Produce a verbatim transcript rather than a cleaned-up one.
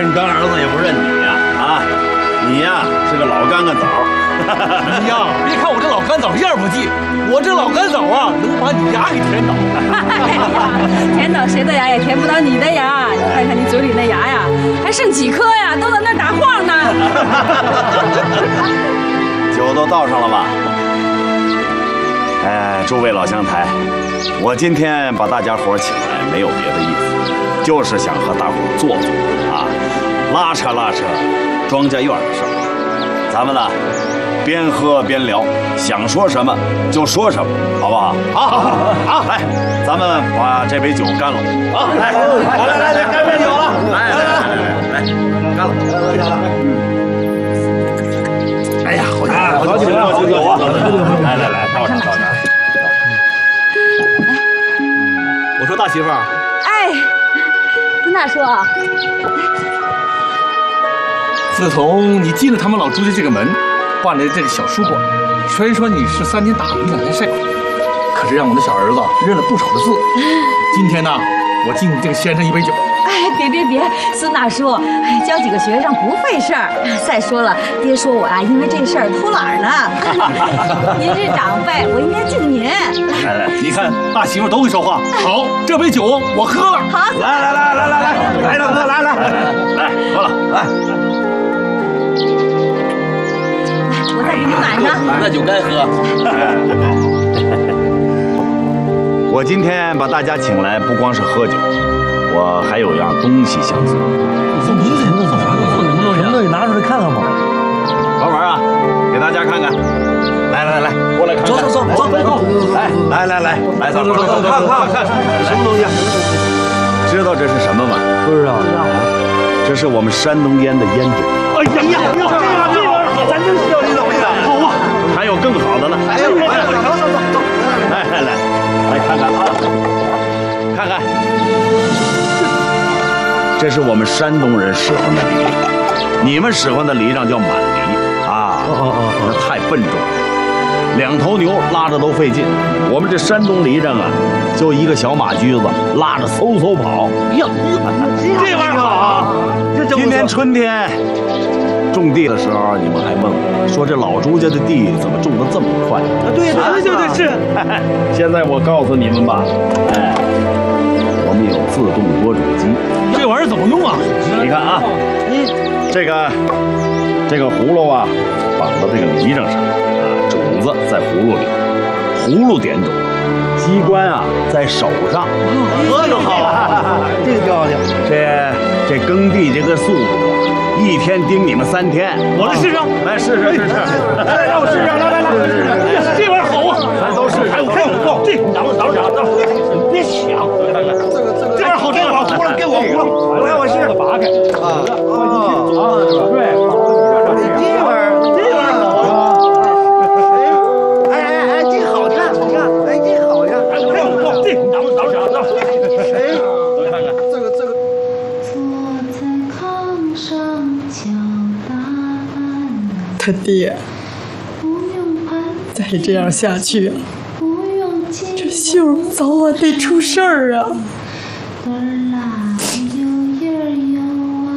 人干儿子也不认你呀！啊，你呀是个老干干枣。 哎呀，别看我这老干枣样不济，我这老干枣啊，能把你牙给填倒。 填倒谁的牙也填不倒你的牙。你看看你嘴里那牙呀，还剩几颗呀？都在那儿打晃呢。 酒都倒上了吧？哎，诸位老乡台，我今天把大家伙请来，没有别的意思，就是想和大伙坐坐啊，拉扯拉扯庄稼院的事儿。咱们呢，边喝边聊，想说什么就说什么，好不好？好，好，好，来，咱们把这杯酒干了。好，来，来来来，干杯酒了！来来来来，干了，干了。哎呀，好酒，好酒，好酒啊！来来来，倒上，倒上。 我说大媳妇儿， 哎，跟大叔啊， 自从你进了他们老朱家这个门，换了这个小书馆，虽然说你是三天打鱼两天晒网，可是让我的小儿子认了不少的字。今天呢，我敬这个先生一杯酒。 哎，别别别，孙大叔，哎，教几个学生不费事儿。再说了，爹说我啊，因为这事儿偷懒呢。您是长辈，我应该敬您。 来来，你看大媳妇都会说话。好，这杯酒我喝了。 好， 来来来来来来，来了喝，来来来，喝了，来。 我再给你满上。 那酒该喝。 我今天把大家请来，不光是喝酒。我还有样东西想送。 送东西？那送啥？送什么东西？什么东西？拿出来看看吧。 玩玩啊，给大家看看。来来来，过来看看。走走走走走。来来来来来，走走走走，看看看，什么东西？知道这是什么吗？ 不知道。 这是我们山东腌的烟酒。 哎呀呀，这个这玩意儿好，咱真需要这个回来。好啊， 还有更好的呢。哎呀，走走走走，来来来，来看看啊，看看。这是我们山东人使唤的梨，你们使唤的梨让叫满梨啊，那太笨重了，两头牛拉着都费劲。我们这山东梨让啊，就一个小马驹子拉着嗖嗖跑。 呀，这玩意儿好啊！ 今年春天种地的时候，你们还问我说这老朱家的地怎么种得这么快？ 啊，对对对对是。 现在我告诉你们吧，哎，我们有自动播种机。 这玩意儿怎么用啊？ 你看啊，这个这个葫芦啊，绑到这个梨上上，啊，种子在葫芦里，葫芦点种，机关啊在手上。 这个好啊，这个漂亮。 这这耕地这个速度，一天盯你们三天。 我来试试， 来试试试试， 来让我试试，来来来， 这玩意儿好啊！ 咱都试试。 还有还有够，这等会儿等会儿等会儿，别抢，这个这个这玩意儿好，这玩意儿好， 葫芦给我葫芦，来我试试，拔开啊啊，对，这玩意儿这玩意儿好啊！哎哎哎，这好看，你看，哎这好呀，还有够，这等会儿等会儿等会儿，哎，看看这个这个。 他爹，再这样下去，这秀早晚得出事儿啊！